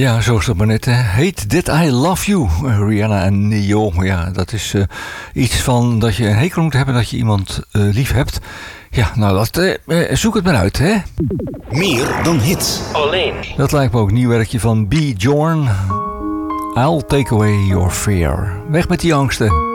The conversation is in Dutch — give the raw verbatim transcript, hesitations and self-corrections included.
Ja, zo is dat maar net. Hè. Hate That I Love You, Rihanna en Neo. Ja, dat is uh, iets van dat je een hekel moet hebben dat je iemand uh, lief hebt. Ja, nou, dat, uh, zoek het maar uit, hè. Meer dan hits. Alleen. Dat lijkt me ook een nieuw werkje van B. Jorn. I'll take away your fear. Weg met die angsten.